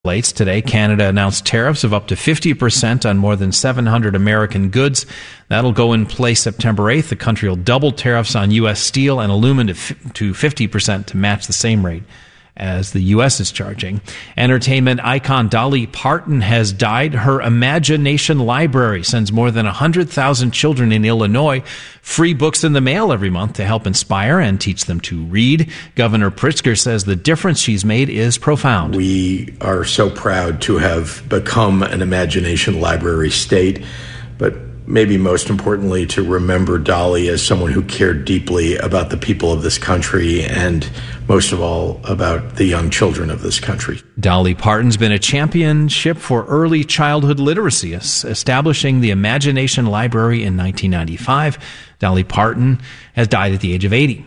Today, Canada announced tariffs of up to 50% on more than 700 American goods. That'll go in place September 8th. The country will double tariffs on U.S. steel and aluminum to 50% to match the same rate as the U.S. is charging. Entertainment icon Dolly Parton has died. Her Imagination Library sends more than 100,000 children in Illinois free books in the mail every month to help inspire and teach them to read. Governor Pritzker says the difference she's made is profound. We are so proud to have become an Imagination Library state, but maybe most importantly, to remember Dolly as someone who cared deeply about the people of this country and, most of all, about the young children of this country. Dolly Parton's been a championship for early childhood literacy, establishing the Imagination Library in 1995. Dolly Parton has died at the age of 80.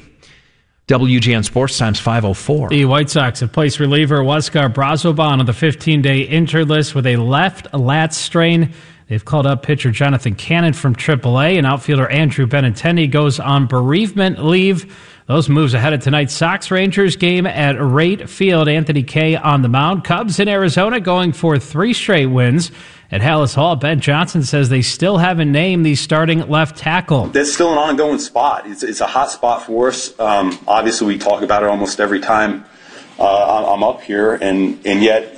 WGN Sports Times 5:04. The White Sox have placed reliever Huascar Brazoban on the 15-day injured list with a left lat strain. They've called up pitcher Jonathan Cannon from AAA, and outfielder Andrew Benintendi goes on bereavement leave. Those moves ahead of tonight's Sox-Rangers game at Wright Field. Anthony Kay on the mound. Cubs in Arizona going for 3 straight wins. At Hallis Hall, Ben Johnson says they still haven't named the starting left tackle. That's still an ongoing spot. It's a hot spot for us. Obviously, we talk about it almost every time I'm up here, and yet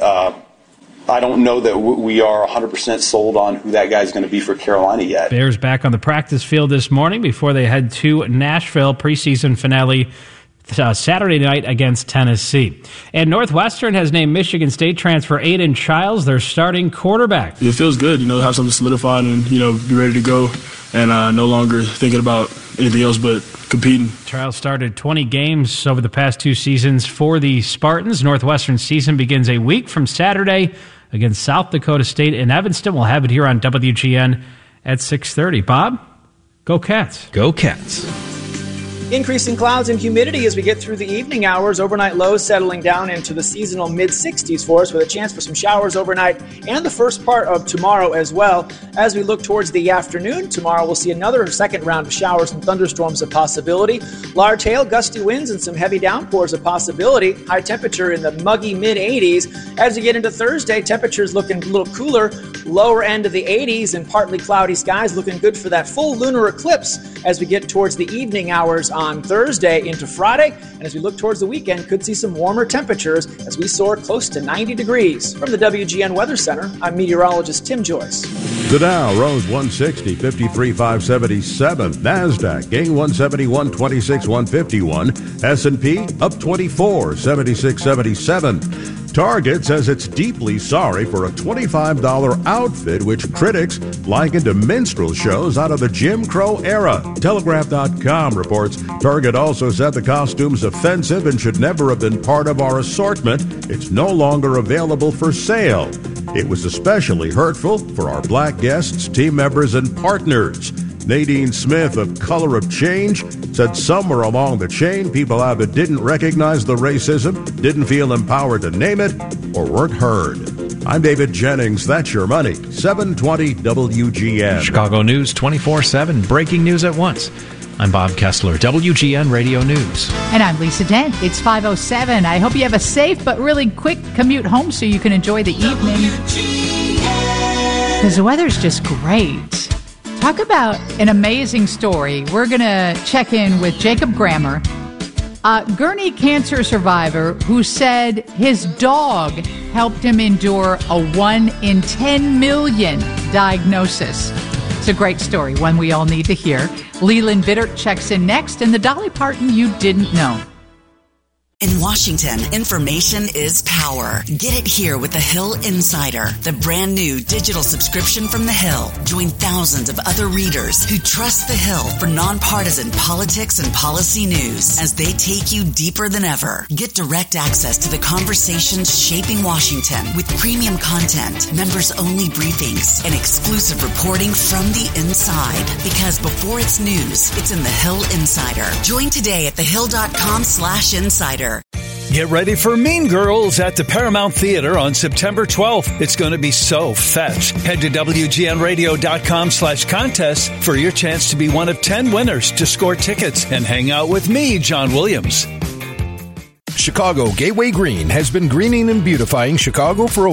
I don't know that we are 100% sold on who that guy's going to be for Carolina yet. Bears back on the practice field this morning before they head to Nashville. Preseason finale Saturday night against Tennessee. And Northwestern has named Michigan State transfer Aiden Childs their starting quarterback. It feels good, have something solidified and, be ready to go and no longer thinking about anything else but competing. Childs started 20 games over the past 2 seasons for the Spartans. Northwestern season begins a week from Saturday against South Dakota State in Evanston. We'll have it here on WGN at 6:30. Bob, go Cats. Go Cats. Increasing clouds and humidity as we get through the evening hours. Overnight lows settling down into the seasonal mid-60s for us with a chance for some showers overnight and the first part of tomorrow as well. As we look towards the afternoon, tomorrow we'll see another second round of showers and thunderstorms a possibility. Large hail, gusty winds, and some heavy downpours a possibility. High temperature in the muggy mid-80s. As we get into Thursday, temperatures looking a little cooler. Lower end of the 80s and partly cloudy skies looking good for that full lunar eclipse as we get towards the evening hours on Thursday into Friday. And as we look towards the weekend, could see some warmer temperatures as we soar close to 90 degrees. From the WGN Weather Center, I'm meteorologist Tim Joyce. The Dow rose 160, 53,577. NASDAQ gained 170, 126, 151. S&P up 24, 76, 77. Target says it's deeply sorry for a $25 outfit which critics likened to minstrel shows out of the Jim Crow era. Telegraph.com reports Target also said the costume's offensive and should never have been part of our assortment. It's no longer available for sale. It was especially hurtful for our black guests, team members, and partners. Nadine Smith of Color of Change said somewhere along the chain, people either didn't recognize the racism, didn't feel empowered to name it, or weren't heard. I'm David Jennings. That's your money. 720 WGN. Chicago News 24/7. Breaking news at once. I'm Bob Kessler, WGN Radio News. And I'm Lisa Dent. It's 5:07. I hope you have a safe but really quick commute home so you can enjoy the evening. Because the weather's just great. Talk about an amazing story. We're going to check in with Jacob Grammer, a Gurney cancer survivor who said his dog helped him endure a 1 in 10 million diagnosis. It's a great story, one we all need to hear. Leland Bittert checks in next, and the Dolly Parton you didn't know. In Washington, information is power. Get it here with The Hill Insider, the brand new digital subscription from The Hill. Join thousands of other readers who trust The Hill for nonpartisan politics and policy news as they take you deeper than ever. Get direct access to the conversations shaping Washington with premium content, members-only briefings, and exclusive reporting from the inside. Because before it's news, it's in The Hill Insider. Join today at thehill.com/insider. Get ready for Mean Girls at the Paramount Theater on September 12th. It's going to be so fetch. Head to WGNradio.com/contest for your chance to be one of 10 winners to score tickets and hang out with me, John Williams. Chicago Gateway Green has been greening and beautifying Chicago for